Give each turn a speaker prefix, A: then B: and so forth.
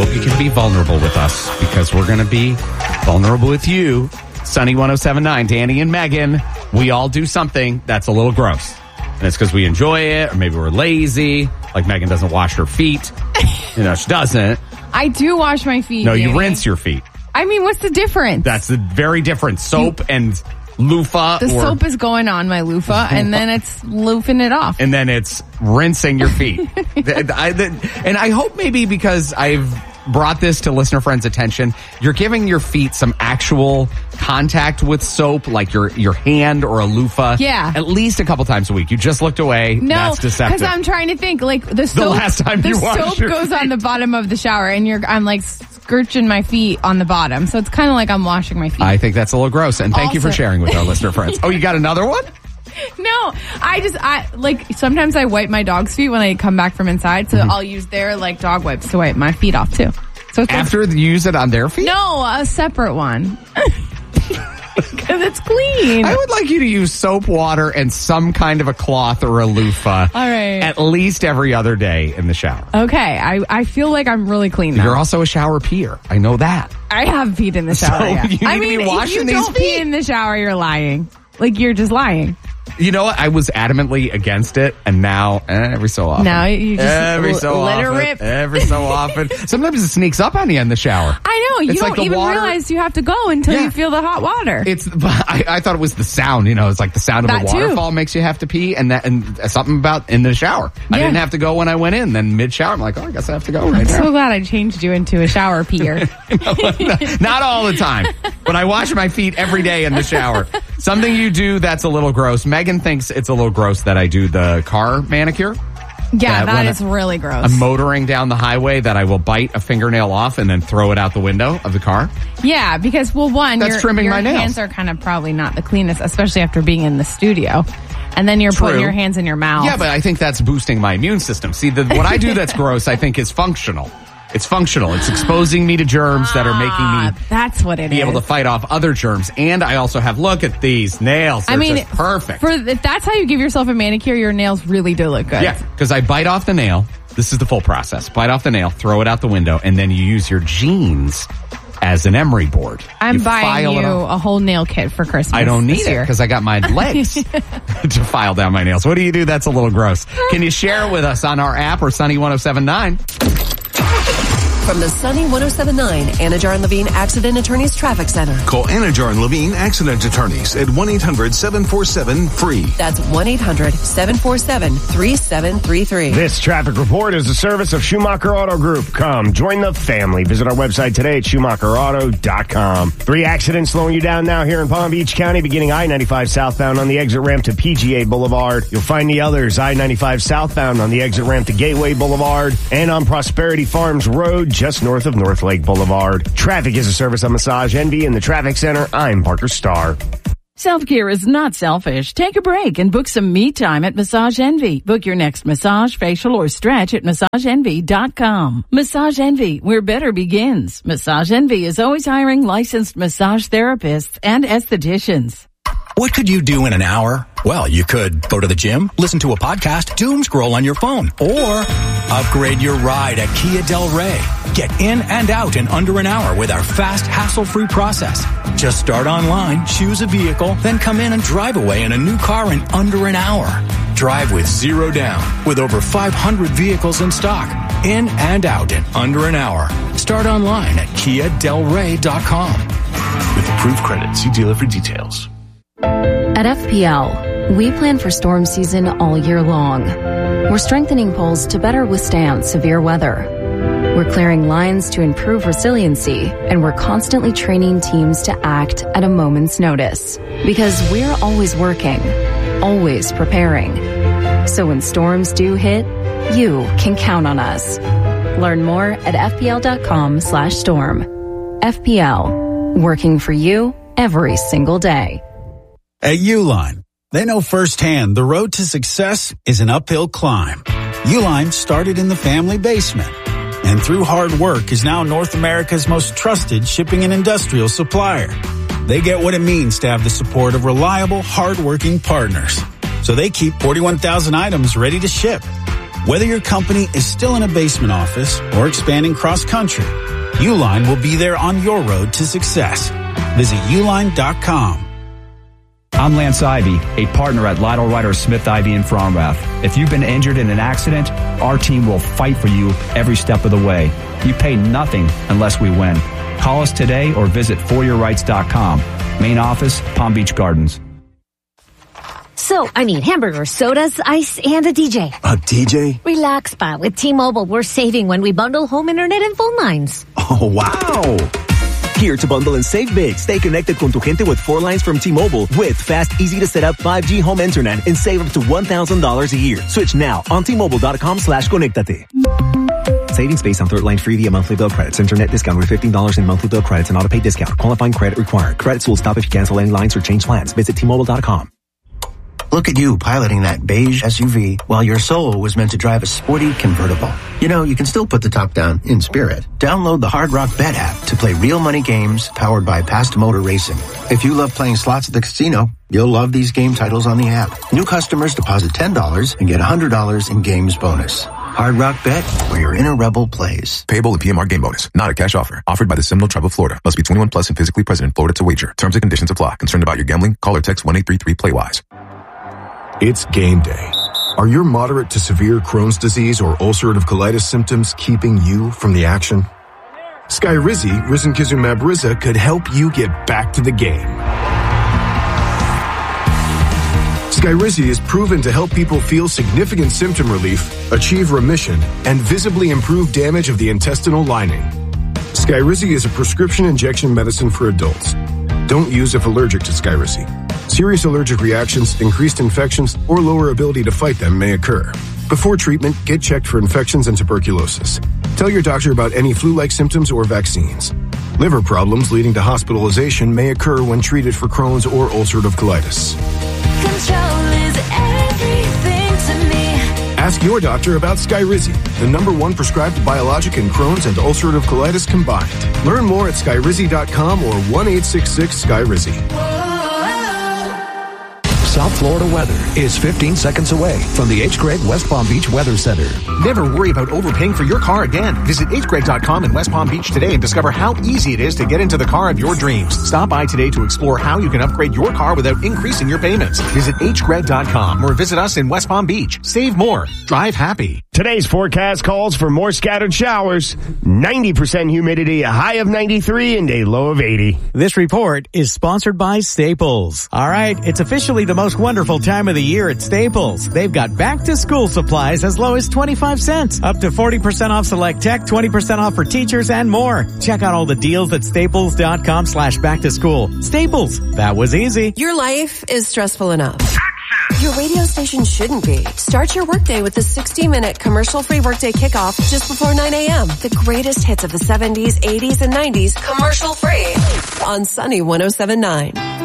A: hope you can be vulnerable with us because we're going to be vulnerable with you. Sunny 107.9, Danny and Megan. We all do something that's a little gross. And it's because we enjoy it, or maybe we're lazy. Like Megan doesn't wash her feet. She doesn't.
B: I do wash my feet.
A: No, you rinse your feet.
B: I mean, what's the difference?
A: That's very different. Soap and loofah.
B: The soap is going on my loofah, and then it's loofing it off.
A: And then it's rinsing your feet. And I hope maybe because I've brought this to listener friends' attention, you're giving your feet some actual contact with soap, like your hand or a loofah.
B: Yeah.
A: At least a couple times a week. You just looked away.
B: No,
A: that's deceptive.
B: because I'm trying to think, like the soap.
A: The last time you washed
B: soap
A: your
B: goes
A: feet.
B: on the bottom of the shower, and I'm like scorching my feet on the bottom, so it's kind of like I'm washing my feet.
A: I think that's a little gross, and thank you for sharing with our listener friends. Oh, you got another one?
B: No, I like sometimes I wipe my dog's feet when I come back from inside, so I'll use their like dog wipes to wipe my feet off too. So it's
A: after you use it on their feet?
B: No, a separate one. Because it's clean.
A: I would like you to use soap, water, and some kind of a cloth or a loofah.
B: All right.
A: At least every other day in the shower.
B: Okay, I feel like I'm really clean now.
A: You're also a shower peer. I know that.
B: I have peed in the shower.
A: So
B: yeah.
A: you need to be washing
B: if you
A: these
B: don't pee
A: feet.
B: in the shower, you're lying. Like you're just lying.
A: You know what? I was adamantly against it, and now every so often.
B: Now you just
A: every so
B: let
A: often,
B: it rip.
A: Every so often. Sometimes it sneaks up on you in the shower.
B: I know. You
A: It's
B: don't
A: like the
B: even
A: water-
B: realize you have to go until
A: Yeah.
B: you feel the hot water.
A: I thought it was the sound. It's like the sound of
B: That
A: a
B: too.
A: waterfall makes you have to pee, and something about in the shower. I
B: Yeah.
A: didn't have to go when I went in. Then mid shower, I'm like, I guess I have to go right now.
B: So glad I changed you into a shower peer.
A: Not all the time, but I wash my feet every day in the shower. Something you do that's a little gross. Megan thinks it's a little gross that I do the car manicure.
B: Yeah, that
A: when
B: is really gross.
A: I'm motoring down the highway that I will bite a fingernail off and then throw it out the window of the car.
B: Yeah, because one,
A: That's trimming
B: your
A: my nails.
B: hands are kind of probably not the cleanest, especially after being in the studio. And then you're putting your hands in your mouth.
A: Yeah, but I think that's boosting my immune system. See, what I do that's gross, I think is functional. It's functional. It's exposing me to germs that are making me
B: that's what it
A: be
B: is.
A: able to fight off other germs. And I also have, look at these nails. They're just perfect.
B: If that's how you give yourself a manicure, your nails really do look good.
A: Yeah, because I bite off the nail. This is the full process. Bite off the nail, throw it out the window, and then you use your jeans as an emery board.
B: I'm
A: You
B: buying
A: file it
B: you
A: off.
B: a whole nail kit for Christmas.
A: I don't need
B: this
A: it
B: year.
A: because I got my legs to file down my nails. What do you do that's a little gross? Can you share it with us on our app or Sunny 107.9?
C: From the Sunny 107.9 Anajar and Levine Accident Attorneys Traffic Center.
D: Call Anajar and Levine Accident Attorneys at 1-800-747-FREE.
C: That's 1-800-747-3733.
E: This traffic report is a service of Schumacher Auto Group. Come, join the family. Visit our website today at SchumacherAuto.com. 3 accidents slowing you down now here in Palm Beach County, beginning I-95 southbound on the exit ramp to PGA Boulevard. You'll find the others, I-95 southbound on the exit ramp to Gateway Boulevard and on Prosperity Farms Road just north of North Lake Boulevard. Traffic is a service of Massage Envy in the Traffic Center. I'm Parker Starr.
F: Self-care is not selfish. Take a break and book some me time at Massage Envy. Book your next massage, facial, or stretch at MassageEnvy.com. Massage Envy, where better begins. Massage Envy is always hiring licensed massage therapists and estheticians.
G: What could you do in an hour? Well, you could go to the gym, listen to a podcast, doom scroll on your phone, or upgrade your ride at Kia Del Rey. Get in and out in under an hour with our fast, hassle-free process. Just start online, choose a vehicle, then come in and drive away in a new car in under an hour. Drive with zero down, with over 500 vehicles in stock. In and out in under an hour. Start online at KiaDelRey.com.
D: With approved credit, see dealer for details.
H: At FPL, we plan for storm season all year long. We're strengthening poles to better withstand severe weather. We're clearing lines to improve resiliency, and we're constantly training teams to act at a moment's notice. Because we're always working, always preparing. So when storms do hit, you can count on us. Learn more at fpl.com/storm. FPL, working for you every single day.
I: At Uline, they know firsthand the road to success is an uphill climb. Uline started in the family basement, and through hard work is now North America's most trusted shipping and industrial supplier. They get what it means to have the support of reliable, hardworking partners. So they keep 41,000 items ready to ship. Whether your company is still in a basement office or expanding cross-country, Uline will be there on your road to success. Visit uline.com.
J: I'm Lance Ivy, a partner at Lytle Ryder Smith Ivy in Fromrath. If you've been injured in an accident, our team will fight for you every step of the way. You pay nothing unless we win. Call us today or visit foryourrights.com. Main office, Palm Beach Gardens.
K: So, hamburgers, sodas, ice, and a DJ.
L: A DJ?
K: Relax, pa. With T-Mobile, we're saving when we bundle home internet and phone lines.
L: Oh, wow. Here to bundle and save big. Stay connected con tu gente with 4 lines from T-Mobile with fast, easy-to-set-up 5G home internet and save up to $1,000 a year. Switch now on T-Mobile.com/conectate. Savings based on 3rd line free via monthly bill credits. Internet discount with $15 in monthly bill credits and auto-pay discount. Qualifying credit required. Credits will stop if you cancel any lines or change plans. Visit T-Mobile.com.
M: Look at you piloting that beige SUV while your soul was meant to drive a sporty convertible. You know, you can still put the top down in spirit. Download the Hard Rock Bet app to play real money games powered by Past Motor Racing. If you love playing slots at the casino, you'll love these game titles on the app. New customers deposit $10 and get $100 in games bonus. Hard Rock Bet, where your inner rebel plays.
N: Payable in PMR game bonus. Not a cash offer. Offered by the Seminole Tribe of Florida. Must be 21 plus and physically present in Florida to wager. Terms and conditions apply. Concerned about your gambling? Call or text 1-833-PLAY-WISE.
D: It's game day. Are your moderate to severe Crohn's disease or ulcerative colitis symptoms keeping you from the action? Skyrizi, risankizumab Riza, could help you get back to the game. Skyrizi is proven to help people feel significant symptom relief, achieve remission, and visibly improve damage of the intestinal lining. Skyrizi is a prescription injection medicine for adults. Don't use if allergic to Skyrizi. Serious allergic reactions, increased infections, or lower ability to fight them may occur. Before treatment, get checked for infections and tuberculosis. Tell your doctor about any flu-like symptoms or vaccines. Liver problems leading to hospitalization may occur when treated for Crohn's or ulcerative colitis.
O: Control is everything to me.
D: Ask your doctor about Skyrizi, the #1 prescribed biologic in Crohn's and ulcerative colitis combined. Learn more at skyrizi.com or 1-866-SKYRIZI.
P: South Florida weather is 15 seconds away from the H. Gregg West Palm Beach Weather Center.
Q: Never worry about overpaying for your car again. Visit hgregg.com in West Palm Beach today and discover how easy it is to get into the car of your dreams. Stop by today to explore how you can upgrade your car without increasing your payments. Visit hgregg.com or visit us in West Palm Beach. Save more. Drive happy.
E: Today's forecast calls for more scattered showers, 90% humidity, a high of 93 and a low of 80.
R: This report is sponsored by Staples. All right, it's officially the most wonderful time of the year at Staples. They've got back-to-school supplies as low as 25 cents, up to 40% off select tech, 20% off for teachers, and more. Check out all the deals at staples.com/back-to-school. Staples, that was easy.
C: Your life is stressful enough. Your radio station shouldn't be. Start your workday with the 60-minute commercial-free workday kickoff just before 9 a.m. The greatest hits of the 70s, 80s, and 90s commercial-free on Sunny 107.9.